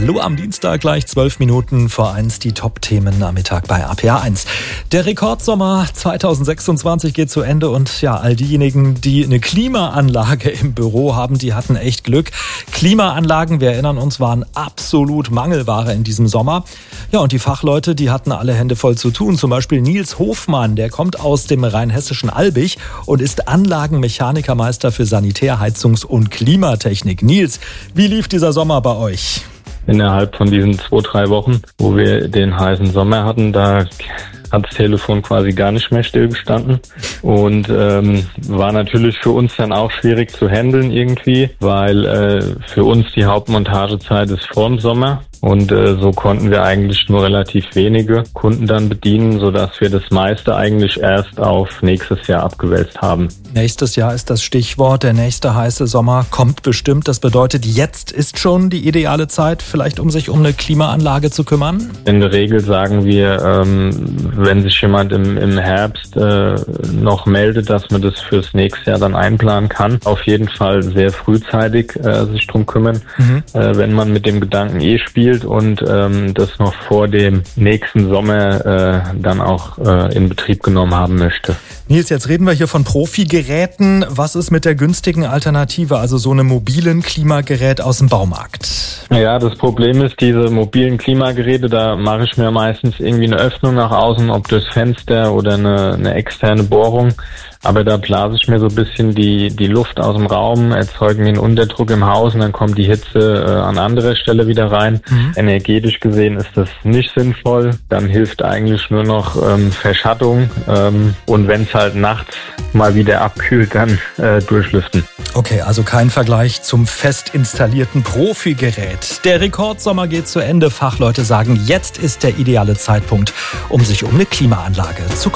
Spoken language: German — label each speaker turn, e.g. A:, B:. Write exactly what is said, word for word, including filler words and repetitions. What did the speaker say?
A: Hallo am Dienstag, gleich zwölf Minuten vor eins, die Top-Themen am Mittag bei A P A eins. Der Rekordsommer zweitausendsechsundzwanzig geht zu Ende und ja, all diejenigen, die eine Klimaanlage im Büro haben, die hatten echt Glück. Klimaanlagen, wir erinnern uns, waren absolut Mangelware in diesem Sommer. Ja, und die Fachleute, die hatten alle Hände voll zu tun. Zum Beispiel Nils Hofmann, der kommt aus dem rheinhessischen Albig und ist Anlagenmechanikermeister für Sanitär-, Heizungs- und Klimatechnik. Nils, wie lief dieser Sommer bei euch?
B: Innerhalb von diesen zwei, drei Wochen, wo wir den heißen Sommer hatten, da hat das Telefon quasi gar nicht mehr stillgestanden und ähm, war natürlich für uns dann auch schwierig zu handeln irgendwie, weil äh, für uns die Hauptmontagezeit ist vor dem Sommer. Und äh, so konnten wir eigentlich nur relativ wenige Kunden dann bedienen, sodass wir das meiste eigentlich erst auf nächstes Jahr abgewälzt haben.
A: Nächstes Jahr ist das Stichwort. Der nächste heiße Sommer kommt bestimmt. Das bedeutet, jetzt ist schon die ideale Zeit, vielleicht um sich um eine Klimaanlage zu kümmern?
B: In der Regel sagen wir, ähm, wenn sich jemand im, im Herbst äh, noch meldet, dass man das fürs nächste Jahr dann einplanen kann, auf jeden Fall sehr frühzeitig äh, sich drum kümmern, mhm. äh, wenn man mit dem Gedanken eh spielt und ähm, das noch vor dem nächsten Sommer äh, dann auch äh, in Betrieb genommen haben möchte.
A: Nils, jetzt reden wir hier von Profi-Geräten. Was ist mit der günstigen Alternative, also so einem mobilen Klimagerät aus dem Baumarkt?
B: Ja, das Problem ist, diese mobilen Klimageräte, da mache ich mir meistens irgendwie eine Öffnung nach außen, ob durchs Fenster oder eine, eine externe Bohrung. Aber da blase ich mir so ein bisschen die, die Luft aus dem Raum, erzeugen den Unterdruck im Haus und dann kommt die Hitze äh, an anderer Stelle wieder rein. Mhm. Energetisch gesehen ist das nicht sinnvoll. Dann hilft eigentlich nur noch ähm, Verschattung ähm, und wenn es halt nachts mal wieder abkühlt, dann äh, durchlüften.
A: Okay, also kein Vergleich zum fest installierten Profi-Gerät. Der Rekordsommer geht zu Ende. Fachleute sagen, jetzt ist der ideale Zeitpunkt, um sich um eine Klimaanlage zu kümmern.